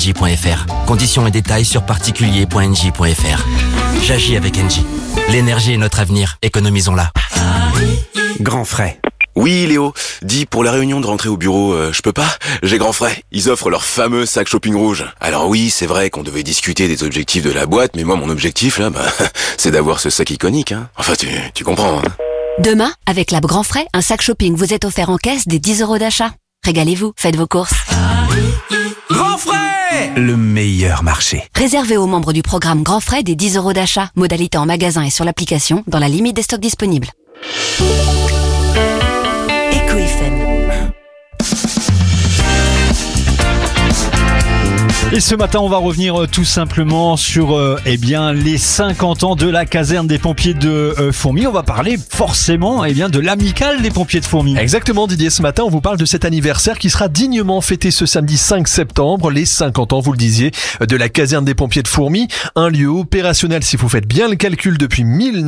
engie.fr. Conditions et détails sur particulier.engie.fr. J'agis avec Engie. L'énergie est notre avenir, économisons-la. Grand frais. Oui, Léo. Dis, pour la réunion de rentrée au bureau, je peux pas? J'ai grand frais. Ils offrent leur fameux sac shopping rouge. Alors oui, c'est vrai qu'on devait discuter des objectifs de la boîte, mais moi, mon objectif, là, c'est d'avoir ce sac iconique, hein. Enfin, tu comprends, hein. Demain, avec Lab Grand Frais, un sac shopping vous est offert en caisse des 10 € d'achat. Régalez-vous, faites vos courses. Grand frais, le meilleur marché. Réservé aux membres du programme Grand Frais des 10 € d'achat. Modalité en magasin et sur l'application, dans la limite des stocks disponibles. Et ce matin, on va revenir tout simplement sur les 50 ans de la caserne des pompiers de Fourmies. On va parler forcément de l'amicale des pompiers de Fourmies. Exactement, Didier. Ce matin, on vous parle de cet anniversaire qui sera dignement fêté ce samedi 5 septembre, les 50 ans, vous le disiez, de la caserne des pompiers de Fourmies. Un lieu opérationnel, si vous faites bien le calcul, depuis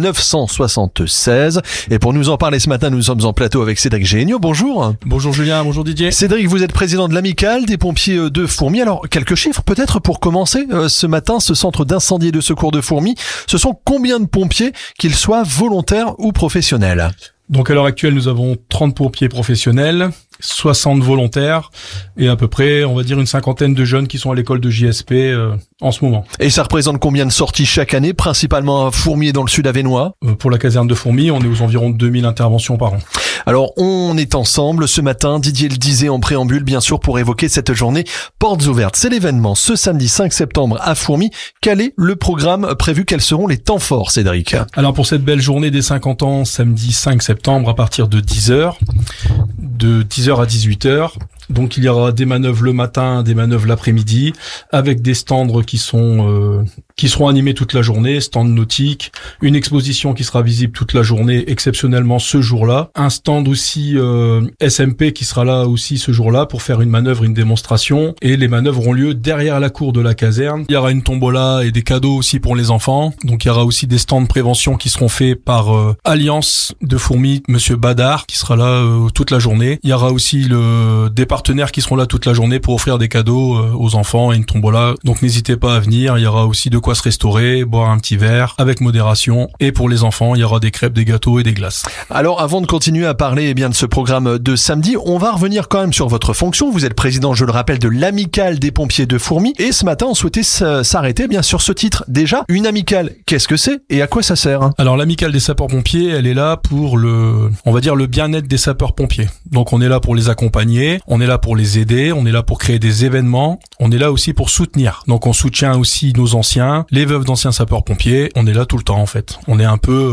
1976. Et pour nous en parler ce matin, nous sommes en plateau avec Cédric Géniaud. Bonjour. Bonjour Julien, bonjour Didier. Cédric, vous êtes président de l'amicale des pompiers de Fourmies. Alors, quelques chiffres peut-être pour commencer. Ce matin, ce centre d'incendie et de secours de Fourmies, ce sont combien de pompiers, qu'ils soient volontaires ou professionnels? Donc à l'heure actuelle, nous avons 30 pompiers professionnels, 60 volontaires et à peu près, on va dire, une cinquantaine de jeunes qui sont à l'école de JSP en ce moment. Et ça représente combien de sorties chaque année, principalement à Fourmies et dans le sud avesnois? Pour la caserne de Fourmies, on est aux environs de 2000 interventions par an. Alors, on est ensemble ce matin, Didier le disait en préambule, bien sûr, pour évoquer cette journée Portes ouvertes. C'est l'événement ce samedi 5 septembre à Fourmies. Quel est le programme prévu? Quels seront les temps forts, Cédric? Alors, pour cette belle journée des 50 ans, samedi 5 septembre, à partir de 10h, de 10h à 18h, donc il y aura des manœuvres le matin, des manœuvres l'après-midi, avec des stands qui seront animés toute la journée, stands nautiques, une exposition qui sera visible toute la journée, exceptionnellement ce jour-là, un stand aussi SMP qui sera là aussi ce jour-là pour faire une manœuvre, une démonstration, et les manœuvres auront lieu derrière la cour de la caserne. Il y aura une tombola et des cadeaux aussi pour les enfants, donc il y aura aussi des stands de prévention qui seront faits par Alliance de Fourmies, Monsieur Badard, qui sera là toute la journée. Il y aura aussi des partenaires qui seront là toute la journée pour offrir des cadeaux aux enfants et une tombola. Donc n'hésitez pas à venir, il y aura aussi de quoi se restaurer, boire un petit verre avec modération. Et pour les enfants, il y aura des crêpes, des gâteaux et des glaces. Alors avant de continuer à parler de ce programme de samedi, on va revenir quand même sur votre fonction. Vous êtes président, je le rappelle, de l'amicale des pompiers de Fourmies. Et ce matin, on souhaitait s'arrêter sur ce titre. Déjà, une amicale, qu'est-ce que c'est et à quoi ça sert? Alors l'amicale des sapeurs-pompiers, elle est là pour le bien-être des sapeurs-pompiers. Donc on est là pour les accompagner, on est là pour les aider, on est là pour créer des événements, on est là aussi pour soutenir. Donc on soutient aussi nos anciens, les veuves d'anciens sapeurs-pompiers, on est là tout le temps en fait. On est un peu,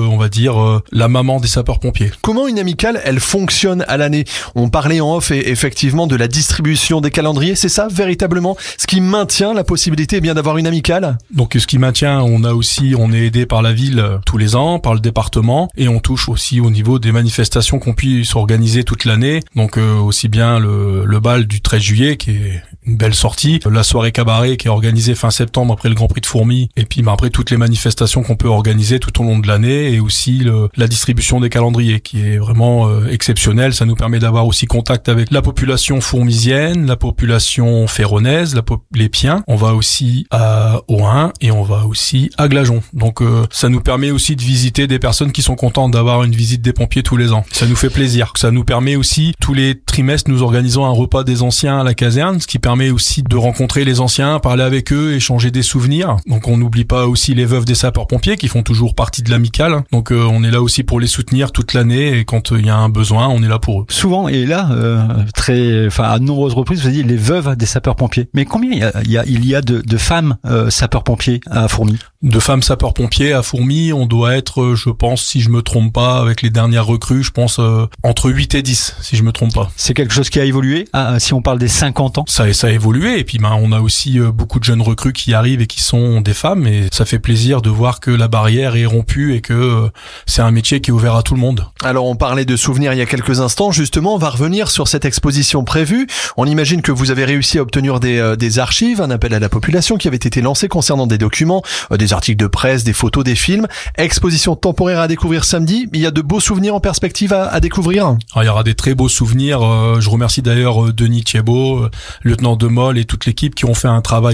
la maman des sapeurs-pompiers. Comment une amicale, elle fonctionne à l'année? On parlait en off effectivement de la distribution des calendriers, c'est ça véritablement ce qui maintient la possibilité d'avoir une amicale? Donc ce qui maintient, on est aidé par la ville tous les ans, par le département, et on touche aussi au niveau des manifestations qu'on puisse organiser toute l'année. Donc aussi bien le bal du 13 juillet qui est une belle sortie, la soirée cabaret qui est organisée fin septembre après le Grand Prix de Fourmies, et puis après toutes les manifestations qu'on peut organiser tout au long de l'année, et aussi la distribution des calendriers qui est vraiment exceptionnelle. Ça nous permet d'avoir aussi contact avec la population fourmisienne, la population féronaise, les Piens. On va aussi à Ohain et on va aussi à Glageon. Donc ça nous permet aussi de visiter des personnes qui sont contentes d'avoir une visite des pompiers tous les ans. Ça nous fait plaisir. Ça nous permet aussi, tous les trimestres, nous organisons un repas des anciens à la caserne, ce qui permet aussi de rencontrer les anciens, parler avec eux, échanger des souvenirs. Donc on n'oublie pas aussi les veuves des sapeurs-pompiers qui font toujours partie de l'amicale. Donc on est là aussi pour les soutenir toute l'année, et quand il y a un besoin, on est là pour eux. Souvent, et là, à de nombreuses reprises, vous avez dit les veuves des sapeurs-pompiers. Mais combien il y a de femmes sapeurs-pompiers à Fourmies? De femmes sapeurs-pompiers à Fourmies, on doit être, je pense, si je me trompe pas, avec les dernières recrues, je pense entre 8 et 10, si je me trompe pas. C'est quelque chose qui a évolué, si on parle des 50 ans? Ça a évolué, et puis on a aussi beaucoup de jeunes recrues qui arrivent et qui sont des femmes, et ça fait plaisir de voir que la barrière est rompue et que c'est un métier qui est ouvert à tout le monde. Alors on parlait de souvenirs il y a quelques instants, justement on va revenir sur cette exposition prévue. On imagine que vous avez réussi à obtenir des archives, un appel à la population qui avait été lancé concernant des documents, des articles de presse, des photos, des films. Exposition temporaire à découvrir samedi, il y a de beaux souvenirs en perspective à découvrir? Alors, il y aura des très beaux souvenirs, je remercie d'ailleurs Denis Thiebaud, lieutenant de Mol et toute l'équipe qui ont fait un travail